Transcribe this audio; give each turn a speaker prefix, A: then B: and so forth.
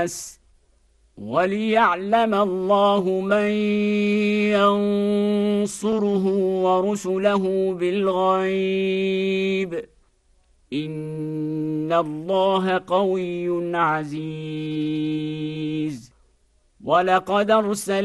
A: الناس وليعلم الله من ينصره ورسله بالغيب إن الله قوي عزيز ولقد أرسلنا